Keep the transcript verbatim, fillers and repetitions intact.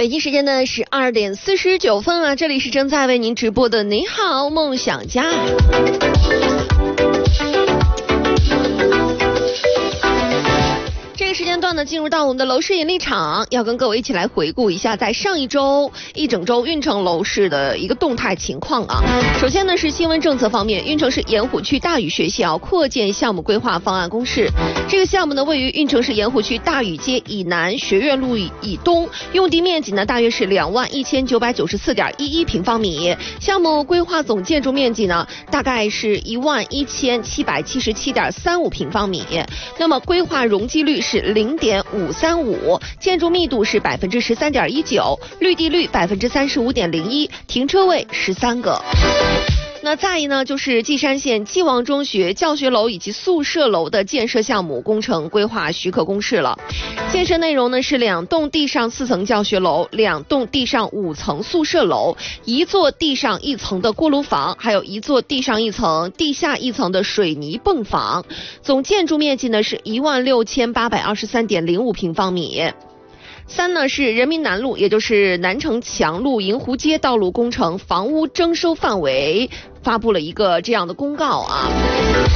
北京时间的十二点四十九分啊，这里是正在为您直播的你好梦想家。这个时间段呢，进入到我们的楼市引力场，要跟各位一起来回顾一下在上一周一整周运城楼市的一个动态情况啊。首先呢是新闻政策方面，运城市盐湖区大禹学校扩建项目规划方案公示。这个项目呢位于运城市盐湖区大禹街以南学院路以东，用地面积呢大约是两万一千九百九十四点一一平方米，项目规划总建筑面积呢大概是一万一千七百七十七点三五平方米，那么规划容积率是零点五三五，建筑密度是百分之十三点一九，绿地率百分之三十五点零一，停车位十三个。那再一呢，就是稷山县继王中学教学楼以及宿舍楼的建设项目工程规划许可公示了。建设内容呢是两栋地上四层教学楼，两栋地上五层宿舍楼，一座地上一层的锅炉房，还有一座地上一层、地下一层的水泥泵房。总建筑面积呢是一万六千八百二十三点零五平方米。三呢是人民南路，也就是南城强路银湖街道路工程房屋征收范围发布了一个这样的公告啊。